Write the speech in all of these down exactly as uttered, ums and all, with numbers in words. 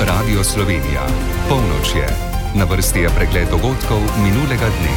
Radio Slovenija. Polnoč je. Na vrsti je pregled dogodkov minulega dne.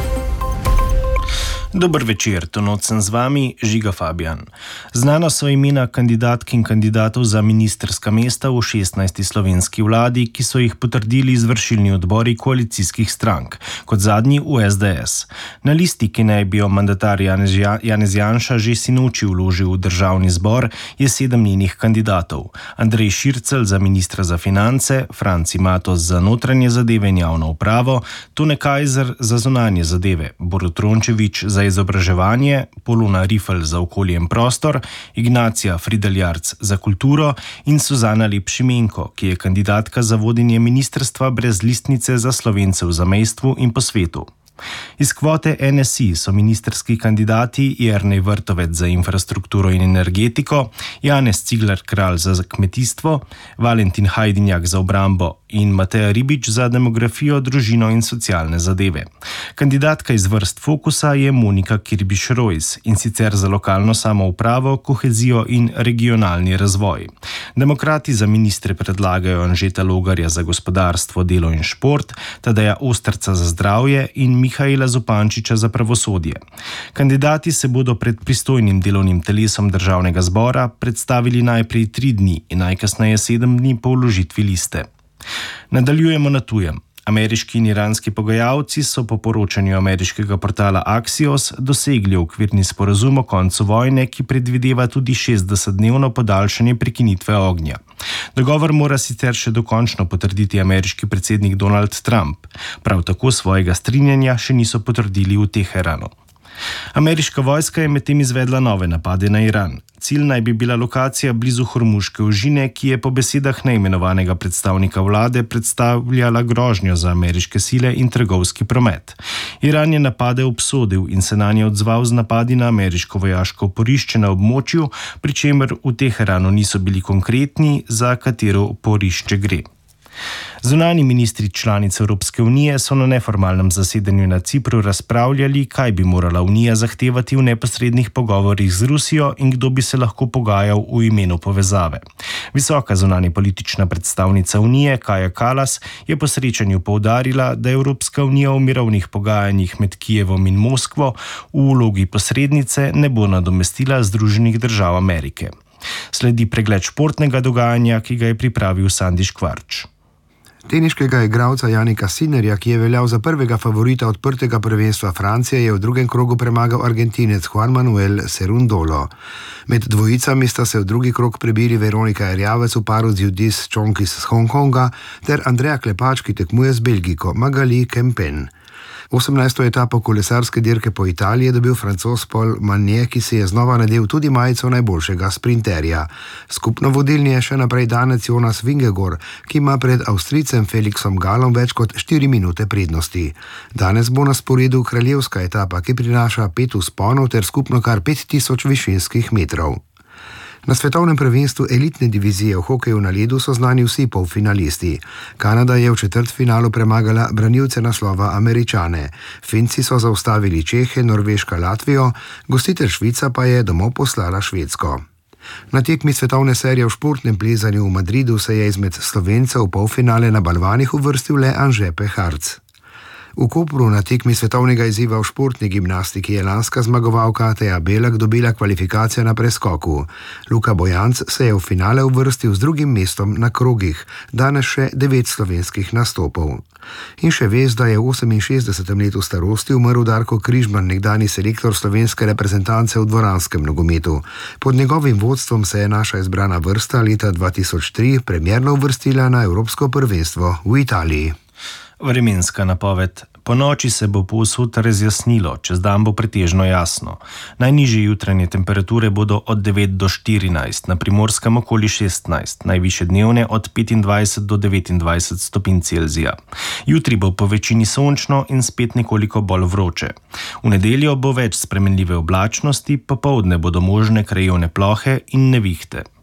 Dober večer, to noč sem z vami, Žiga Fabijan. Znana so imena kandidatk in kandidatov za ministrska mesta v šestnajsti slovenski vladi, ki so jih potrdili izvršilni odbori koalicijskih strank, kot zadnji v es de es. Na listi, ki naj bi jo mandatar Janez, Janez Janša že sinoči vložil v državni zbor, je sedem njenih kandidatov. Andrej Šircelj za ministra za finance, Franci Matos za notranje zadeve in javno upravo, Tone Kajzer za zunanje zadeve, Borut Rončević za izobraževanje, Polona Rifelj za okolje in prostor, Ignacija Frideljarc za kulturo in Suzana Lep-Šimenko, ki je kandidatka za vodenje ministrstva brez listnice za Slovence v zamejstvu in po svetu. Iz kvote en es i so ministrski kandidati Jernej Vrtovec za infrastrukturo in energetiko, Janez Cigler Kralj za kmetijstvo, Valentin Hajdinjak za obrambo in Mateja Ribič za demografijo, družino in socialne zadeve. Kandidatka iz vrst Fokusa je Monika Kirbiš-Rojs, in sicer za lokalno samoupravo, kohezijo in regionalni razvoj. Demokrati za ministre predlagajo Anžeta Logarja za gospodarstvo, delo in šport, Tadeja Osterca za zdravje in Mihaela Zupančiča za pravosodje. Kandidati se bodo pred pristojnim delovnim telesom državnega zbora predstavili najprej tri dni in najkasneje sedem dni po vložitvi liste. Nadaljujemo na tujem. Ameriški in iranski pogajalci so po poročanju ameriškega portala Axios dosegli okvirni sporazum o koncu vojne, ki predvideva tudi šestdesetdnevno podaljšanje prekinitve ognja. Dogovor mora sicer še dokončno potrditi ameriški predsednik Donald Trump. Prav tako svojega strinjanja še niso potrdili v Teheranu. Ameriška vojska je medtem izvedla nove napade na Iran. Cilj naj bi bila lokacija blizu Hormuške ožine, ki je po besedah neimenovanega predstavnika vlade predstavljala grožnjo za ameriške sile in trgovski promet. Iran je napade obsodil in se nanje odzval z napadi na ameriško vojaško oporišče na območju, pri čemer v Teheranu niso bili konkretni, za katero oporišče gre. Zunanji ministri članic Evropske unije so na neformalnem zasedanju na Cipru razpravljali, kaj bi morala Unija zahtevati v neposrednih pogovorih z Rusijo in kdo bi se lahko pogajal v imenu povezave. Visoka zunanja politična predstavnica Unije, Kaja Kallas, je po srečanju poudarila, da Evropska unija v mirovnih pogajanjih med Kijevom in Moskvo v vlogi posrednice ne bo nadomestila Združenih držav Amerike. Sledi pregled športnega dogajanja, ki ga je pripravil Sandi Škvarč. Teniškega igralca Jannika Sinnerja, ki je veljal za prvega favorita odprtega prvenstva Francije, je v drugem krogu premagal Argentinec Juan Manuel Cerundolo. Med dvojicami sta se v drugi krog prebili Veronika Erjavec v paru z Judith Čonkis z Hongkonga ter Andreja Klepač, ki tekmuje z Belgijko Magali Kempen. osemnajsto etapo kolesarske dirke po Italiji je dobil Francoz Paul Magnier, ki si je znova nadel tudi majico najboljšega sprinterja. Skupno vodilni je še naprej danec Jonas Vingegaard, ki ima pred Avstrijcem Felixom Gallom več kot štiri minute prednosti. Danes bo na sporedu kraljevska etapa, ki prinaša pet vzponov ter skupno kar pet tisoč višinskih metrov. Na svetovnem prvenstvu elitne divizije v hokeju na ledu so znani vsi polfinalisti. Kanada je v četrtfinalu premagala branilce naslova Američane. Finci so zaustavili Čehe, Norveška Latvijo, gostitelj Švica pa je domov poslala Švedsko. Na tekmi svetovne serije v športnem plezanju v Madridu se je izmed Slovencev v polfinale na balvanih uvrstil le Anže Peharc. V Kopru na tekmi svetovnega izziva v športni gimnastiki je lanska zmagovalka Teja Belak dobila kvalifikacijo na preskoku. Luka Bojanc se je v finale uvrstil z drugim mestom na krogih, danes še devet slovenskih nastopov. In še vest, da je v oseminšestdesetem letu starosti umrl Darko Križman, nekdani selektor slovenske reprezentance v dvoranskem nogometu. Pod njegovim vodstvom se je naša izbrana vrsta leta dva tisoč tri premierno uvrstila na Evropsko prvenstvo v Italiji. Vremenska napoved. Po noči se bo povsod razjasnilo, čez dan bo pretežno jasno. Najnižje jutranje temperature bodo od devet do štirinajst, na Primorskem okoli šestnajst, najvišje dnevne od petindvajset do devetindvajset stopinj Celzija. Jutri bo po večini sončno in spet nekoliko bolj vroče. V nedeljo bo več spremenljive oblačnosti, popoldne bodo možne krajevne plohe in nevihte.